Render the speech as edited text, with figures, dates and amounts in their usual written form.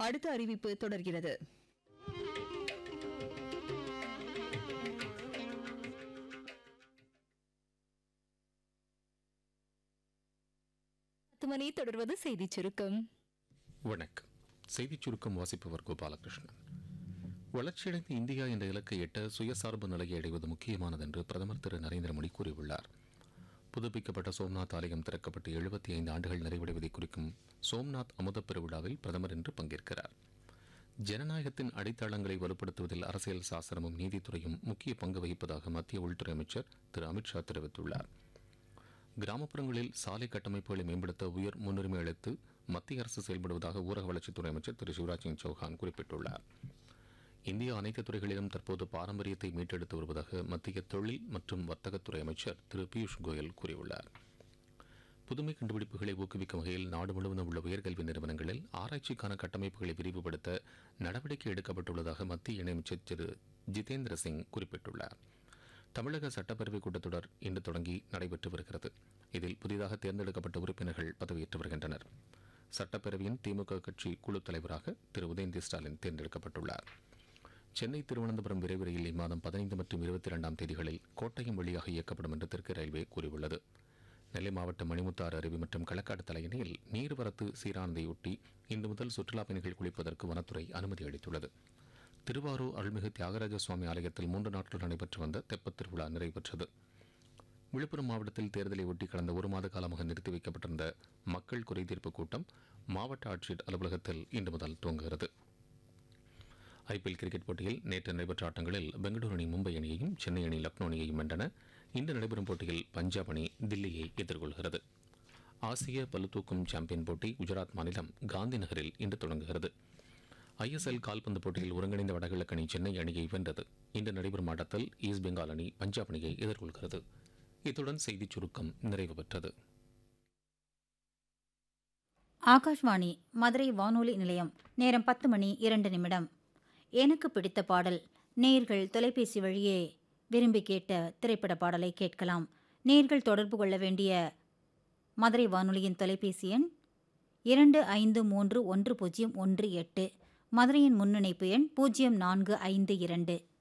அடுத்த அறிவிப்பு தொடர்கிறது. மணி தொடர்வது செய்திச் சுருக்கம். வணக்கம். செய்திச் சுருக்கம் வாசிப்பவர் கோபாலகிருஷ்ணன். வளர்ச்சியடைந்த இந்தியா என்ற இலக்கை எட்ட சுயசார்பு நிலையை அடைவது முக்கியமானது என்று பிரதமர் திரு நரேந்திர மோடி கூறியுள்ளார். புதுப்பிக்கப்பட்ட சோம்நாத் ஆலயம் திறக்கப்பட்டு 75 ஆண்டுகள் நிறைவடைவதை குறிக்கும் சோம்நாத் அமுத பெருவிழாவில் பிரதமர் இன்று பங்கேற்கிறார். ஜனநாயகத்தின் அடித்தளங்களை வலுப்படுத்துவதில் அரசியல் சாசனமும் நீதித்துறையும் முக்கிய பங்கு வகிப்பதாக மத்திய உள்துறை அமைச்சர் திரு அமித்ஷா தெரிவித்துள்ளார். கிராமப்புறங்களில் சாலை கட்டமைப்புகளை மேம்படுத்த உயர் முன்னுரிமை அளித்து மத்திய அரசு செயல்படுவதாக ஊரக வளர்ச்சித்துறை அமைச்சர் திரு சிவராஜ் சிங் சௌஹான் குறிப்பிட்டுள்ளார். இந்தியா அனைத்து துறைகளிலும் தற்போது பாரம்பரியத்தை மீட்டெடுத்து வருவதாக மத்திய தொழில் மற்றும் வர்த்தகத்துறை அமைச்சர் திரு பியூஷ் கோயல் கூறியுள்ளார். புதுமை கண்டுபிடிப்புகளை ஊக்குவிக்கும் வகையில் நாடு முழுவதும் உள்ள உயர்கல்வி நிறுவனங்களில் ஆராய்ச்சிக்கான கட்டமைப்புகளை விரிவுபடுத்த நடவடிக்கை எடுக்கப்பட்டுள்ளதாக மத்திய இணையமைச்சர் திரு ஜிதேந்திர சிங் குறிப்பிட்டுள்ளார். தமிழக சட்டப்பேரவைக் கூட்டத்தொடர் இன்று தொடங்கி நடைபெற்று வருகிறது. இதில் புதிதாக தேர்ந்தெடுக்கப்பட்ட உறுப்பினர்கள் பதவியேற்று வருகின்றனர். சட்டப்பேரவையின் திமுக கட்சி குழு தலைவராக திரு உதயநிதி ஸ்டாலின் தேர்ந்தெடுக்கப்பட்டுள்ளார். சென்னை திருவனந்தபுரம் விரைவு ரயில் இம்மாதம் 15 மற்றும் 22ஆம் தேதிகளில் கோட்டயம் வழியாக இயக்கப்படும் என்று தெற்கு ரயில்வே கூறியுள்ளது. நெல்லை மாவட்டம் மணிமுத்தாறு அருவி மற்றும் களக்காடு தலையணையில் நீர்வரத்து சீரானதையொட்டி இன்று முதல் சுற்றுலாப் பயணிகள் குளிப்பதற்கு வனத்துறை அனுமதி அளித்துள்ளது. திருவாரூர் அருள்மிகு தியாகராஜ சுவாமி ஆலயத்தில் 3 நாட்கள் நடைபெற்று வந்த தெப்பத் திருவிழா நிறைவேற்றது. விழுப்புரம் மாவட்டத்தில் தேர்தலை ஒட்டி கடந்த ஒரு மாத காலமாக நிறுத்தி வைக்கப்பட்டிருந்த மக்கள் குறைதீர்ப்பு கூட்டம் மாவட்ட ஆட்சியர் அலுவலகத்தில் இன்று முதல் துவங்குகிறது. ஐபிஎல் கிரிக்கெட் போட்டியில் நேற்று நடைபெற்ற ஆட்டங்களில் பெங்களூரு அணி மும்பை அணியையும் சென்னை அணி லக்னோ அணியையும் வென்றன. இன்று நடைபெறும் போட்டியில் பஞ்சாப் அணி தில்லியை எதிர்கொள்கிறது. ஆசிய பளுதூக்கும் சாம்பியன் போட்டி குஜராத் மாநிலம் காந்தி நகரில் இன்று தொடங்குகிறது. ஐஎஸ்எல் கால்பந்து போட்டியில் ஒருங்கிணைந்த வடகிழக்கு அணி சென்னை அணியை வென்றது. இன்று நடைபெறும் ஆட்டத்தில் ஈஸ்ட் பெங்கால் அணி பஞ்சாப் அணியை எதிர்கொள்கிறது. இத்துடன் செய்திச் சுருக்கம் நிறைவு பெற்றது. ஆகாஷ்வாணி மதுரை வானொலி நிலையம். நேரம் 10:02. எனக்கு பிடித்த பாடல். நேயர்கள் தொலைபேசி வழியே விரும்பி கேட்ட திரைப்பட பாடலை கேட்கலாம். நேயர்கள் தொடர்பு கொள்ள வேண்டிய மதுரை வானொலியின் தொலைபேசி எண் 25310118. மதுரையின் முன்னிணைப்பு எண் 0452.